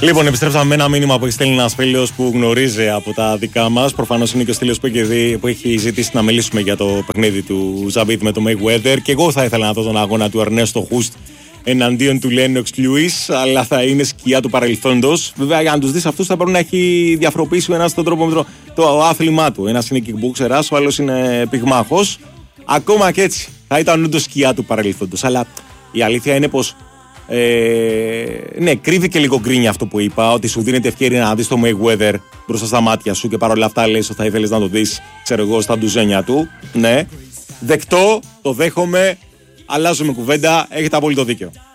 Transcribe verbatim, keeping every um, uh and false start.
Λοιπόν, επιστρέψαμε με ένα μήνυμα που έχει στείλει ένα φίλο που γνωρίζει από τα δικά μας. Προφανώς είναι και ο στήλος που, που έχει ζητήσει να μιλήσουμε για το παιχνίδι του Ζαμπίτ με το Mayweather. Και εγώ θα ήθελα να δω τον αγώνα του Ερνέστο Χουστ εναντίον του Λένοξ Λιούις, αλλά θα είναι σκιά του παρελθόντος. Βέβαια, για να τους δεις αυτούς θα πρέπει να έχει διαφοροποιήσει ο ένας τον τρόπο με το, το άθλημά του. Ένας είναι kickboxerας, ο άλλος είναι πυγμάχος. Ακόμα και έτσι θα ήταν όντως σκιά του παρελθόντος. Αλλά η αλήθεια είναι πως. Ε, ναι, κρύβει και λίγο γκρίνια αυτό που είπα, ότι σου δίνεται ευκαιρία να δεις το Mayweather μπροστά στα μάτια σου και παρόλα αυτά λες ότι θα ήθελες να το δεις, ξέρω εγώ, στα ντουζένια του. Ναι, δεκτό, το δέχομαι, αλλάζουμε κουβέντα, έχετε απόλυτο δίκιο.